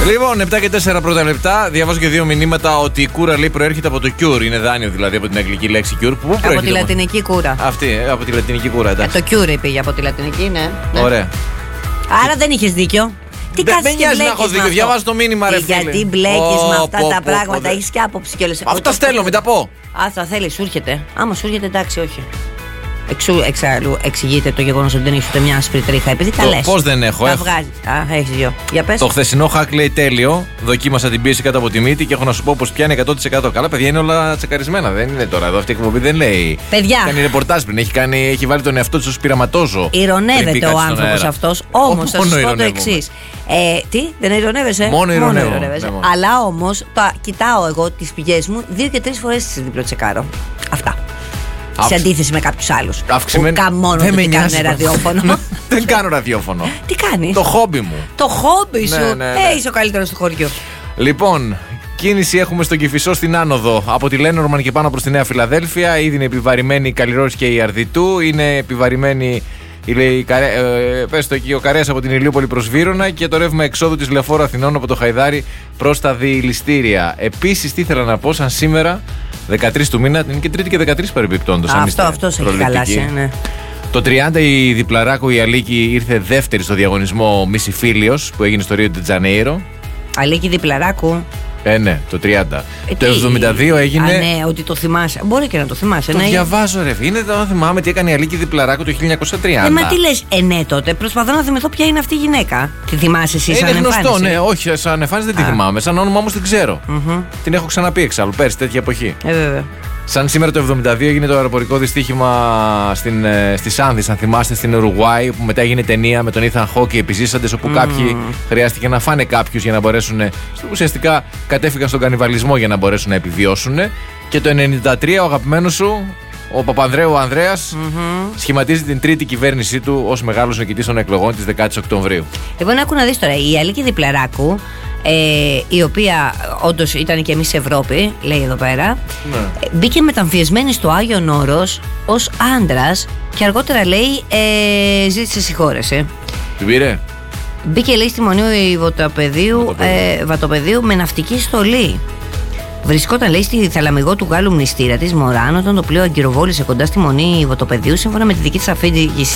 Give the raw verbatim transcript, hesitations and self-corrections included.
Λοιπόν, επτά και τέσσερα πρώτα λεπτά. Διαβάζω και δύο μηνύματα ότι η κούρα λέει προέρχεται από το cure. Είναι δάνειο δηλαδή από την αγγλική λέξη cure. Πού από τη λατινική κούρα. Αυτή, ε, από τη λατινική κούρα, εντάξει. Ε, το cure πήγε από τη λατινική, ναι. ναι. Ωραία. Άρα δεν είχες δίκιο. Τι Δεν κάθεσαι με και νοιάζει να μπλέκεις έχω δίκιο. με αυτό. Διαβάζω το μήνυμα, ρε φίλε. Γιατί μπλέκεις Oh, με αυτά πω, τα πω, πράγματα. πω, Έχεις και άποψη κιόλας. Αυτά στέλνω, μην τα πω. Α, θα θέλει, σου έρχεται. Άμα σου έρχεται, εντάξει, όχι. Εξού, εξάλλου εξηγείται το γεγονός ότι δεν έχει ούτε μια άσπρη τρίχα. Επειδή τα λες. Πώς δεν έχω, τα έχω. βγάζεις. Α, έχεις δυο. Για πες. Το χθεσινό hack λέει τέλειο. Δοκίμασα την πίεση κάτω από τη μύτη και έχω να σου πω πως πιάνει εκατό τοις εκατό. Καλά, παιδιά, είναι όλα τσεκαρισμένα. Δεν είναι τώρα εδώ. Αυτή η εκπομπή δεν λέει. Παιδιά. Κάνει ρεπορτάζ πριν. Έχει, κάνει, έχει βάλει τον εαυτό του ως πειραματόζω. Ηρωνεύεται ο άνθρωπος αυτός. Όμως θα σου πω το εξής. Ε, τι, δεν ειρωνεύεσαι. Μόνο ειρωνεύω. Ναι, αλλά όμως κοιτάω εγώ τις πηγές μου δύο και τρεις φορές τις διπλοτσεκάρω. Αυτά. Σε αντίθεση με κάποιους άλλους. Αυξημένη. Που καμόνο δεν δεν κάνουν ραδιόφωνο. Δεν κάνω ραδιόφωνο. Τι κάνεις? Το χόμπι μου. Το χόμπι σου. Ναι, ναι, ναι. Ε, είσαι ο καλύτερος του χωριού. Λοιπόν, κίνηση έχουμε στον Κηφισό στην άνοδο. Από τη Λένορμαν και πάνω προς τη Νέα Φιλαδέλφια. Ήδη είναι επιβαρημένη η Καλλιρόρης και η Αρδιτού. Είναι επιβαρημένη. Η Καρέ, ε, πες το εκεί, ο Καρέας από την Ηλιούπολη προς Βύρωνα και το ρεύμα εξόδου της Λεωφόρου Αθηνών από το Χαϊδάρι προς τα διηληστήρια. Επίσης, τι ήθελα να πω, σαν σήμερα, δεκατρείς του μήνα, είναι και Τρίτη και δεκατρείς παρεμπιπτόντως. Αυτό, αυτό σε έχει χαλάσει, ναι. Το τριάντα η Διπλαράκου η Αλίκη ήρθε δεύτερη στο διαγωνισμό Μίση Φίλιος που έγινε στο Ρίο ντε Τζανέιρο. Αλίκη Διπλαράκου. Ε, ναι, το τριάντα. Ε, το εβδομήντα δύο έγινε. Α, ναι, ότι το θυμάσαι. Μπορεί και να το θυμάσαι. Το ναι. διαβάζω, ρε. Είναι το θυμάμαι τι έκανε η Αλίκη Διπλαράκου το χίλια εννιακόσια τριάντα. Ε, μα τι λες, ε, ναι, τότε. Προσπαθώ να θυμηθώ ποια είναι αυτή η γυναίκα. Τη θυμάσαι εσύ, σαν είναι γνωστό, εμφάνιση? ναι, όχι, σαν εμφάνιση δεν τη Α. θυμάμαι. Σαν όνομα όμως την ξέρω. Mm-hmm. Την έχω ξαναπεί εξάλλου πέρσι, τέτοια εποχή. Ε, βέβαια. Σαν σήμερα το εβδομήντα δύο έγινε το αεροπορικό δυστύχημα στην, στη Σάνδη, αν θυμάστε, στην Ουρουγουάη, που μετά έγινε ταινία με τον Ethan Hawke και επιζήσαντες, όπου mm. κάποιοι χρειάστηκε να φάνε κάποιους για να μπορέσουν. Ουσιαστικά κατέφυγαν στον κανιβαλισμό για να μπορέσουν να επιβιώσουν. Και το ενενήντα τρία ο αγαπημένος σου, ο Παπανδρέου ο Ανδρέας, mm-hmm. σχηματίζει την τρίτη κυβέρνησή του ως μεγάλος νικητής των εκλογών της δεκάτη Οκτωβρίου. Λοιπόν, άκου να δεις τώρα, η Αλίκη Διπλαράκου, ε, η οποία όντως ήταν και εμείς Ευρώπη, λέει εδώ πέρα, ναι. μπήκε μεταμφιεσμένη στο Άγιον Όρος ως άντρας και αργότερα λέει ε, ζήτησε συγχώρεση. Την πήρε? Μπήκε, λέει, στη Μονή Βατοπεδίου, ε, Βατοπεδίου με ναυτική στολή. Βρισκόταν, λέει, στη θαλαμιγό του Γάλλου μνηστήρα της Μωράν όταν το πλοίο αγκυροβόλησε κοντά στη Μονή Βατοπεδίου, σύμφωνα με τη δική της αφήγηση.